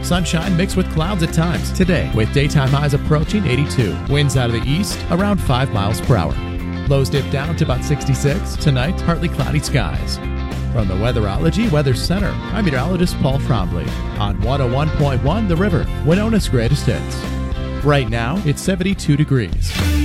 Sunshine mixed with clouds at times today, with daytime highs approaching 82. Winds out of the east around 5 miles per hour. Lows dip down to about 66. Tonight, partly cloudy skies. From the Weatherology Weather Center, I'm meteorologist Paul Trombley on 101.1 The River, Winona's greatest hits. Right now, it's 72 degrees.